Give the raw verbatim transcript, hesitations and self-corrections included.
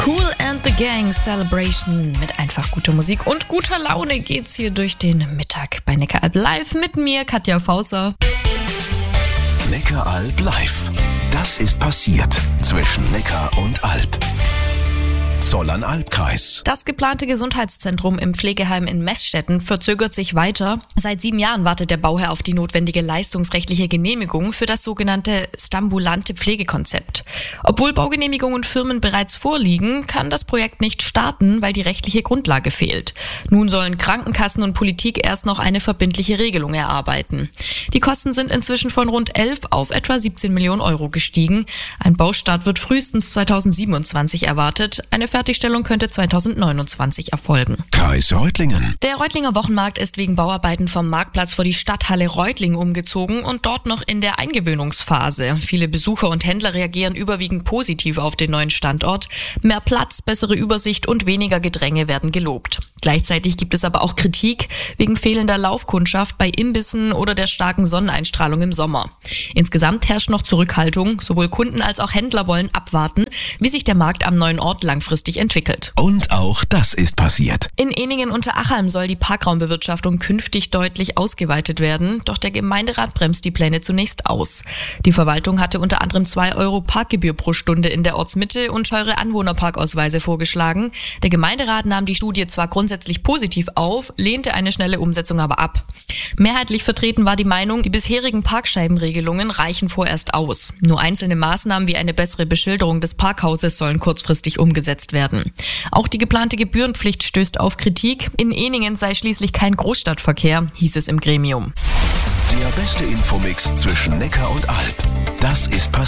Kool and the Gang Celebration mit einfach guter Musik und guter Laune geht's hier durch den Mittag bei Neckaralb Live mit mir, Katja Fausser. Neckaralb Live. Das ist passiert zwischen Neckar und Alb. Zollernalbkreis. Das geplante Gesundheitszentrum im Pflegeheim in Meßstetten verzögert sich weiter. Seit sieben Jahren wartet der Bauherr auf die notwendige leistungsrechtliche Genehmigung für das sogenannte stambulante Pflegekonzept. Obwohl Baugenehmigung und Firmen bereits vorliegen, kann das Projekt nicht starten, weil die rechtliche Grundlage fehlt. Nun sollen Krankenkassen und Politik erst noch eine verbindliche Regelung erarbeiten. Die Kosten sind inzwischen von rund elf auf etwa siebzehn Millionen Euro gestiegen. Ein Baustart wird frühestens zweitausendsiebenundzwanzig erwartet. Eine Fertigstellung könnte zweitausendneunundzwanzig erfolgen. Kreis Reutlingen. Der Reutlinger Wochenmarkt ist wegen Bauarbeiten vom Marktplatz vor die Stadthalle Reutlingen umgezogen und dort noch in der Eingewöhnungsphase. Viele Besucher und Händler reagieren überwiegend positiv auf den neuen Standort. Mehr Platz, bessere Übersicht und weniger Gedränge werden gelobt. Gleichzeitig gibt es aber auch Kritik wegen fehlender Laufkundschaft bei Imbissen oder der starken Sonneneinstrahlung im Sommer. Insgesamt herrscht noch Zurückhaltung. Sowohl Kunden als auch Händler wollen abwarten, wie sich der Markt am neuen Ort langfristig entwickelt. Und auch das ist passiert. In Ehningen-Unterachalm soll die Parkraumbewirtschaftung künftig deutlich ausgeweitet werden, doch der Gemeinderat bremst die Pläne zunächst aus. Die Verwaltung hatte unter anderem zwei Euro Parkgebühr pro Stunde in der Ortsmitte und teure Anwohnerparkausweise vorgeschlagen. Der Gemeinderat nahm die Studie zwar grundsätzlich grundsätzlich positiv auf, lehnte eine schnelle Umsetzung aber ab. Mehrheitlich vertreten war die Meinung, die bisherigen Parkscheibenregelungen reichen vorerst aus. Nur einzelne Maßnahmen wie eine bessere Beschilderung des Parkhauses sollen kurzfristig umgesetzt werden. Auch die geplante Gebührenpflicht stößt auf Kritik. In Ehningen sei schließlich kein Großstadtverkehr, hieß es im Gremium. Der beste Infomix zwischen Neckar und Alb. Das ist passiert.